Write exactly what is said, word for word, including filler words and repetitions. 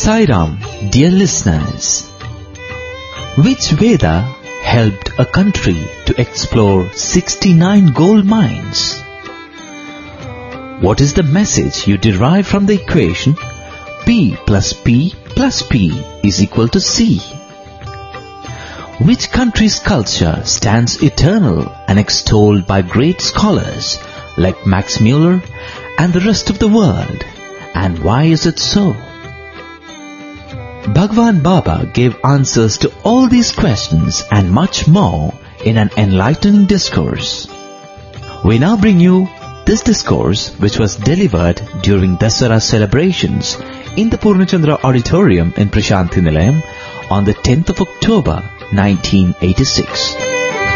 Sai Ram, dear listeners. Which Veda helped a country to explore sixty-nine gold mines? What is the message you derive from the equation P plus P plus P is equal to C? Which country's culture stands eternal and extolled by great scholars like Max Muller and the rest of the world? And why is it so? Bhagwan Baba gave answers to all these questions and much more in an enlightening discourse. We now bring you this discourse, which was delivered during Dasara celebrations in the Purnachandra Auditorium in Prashanthi Nilayam on the tenth of October nineteen eighty-six.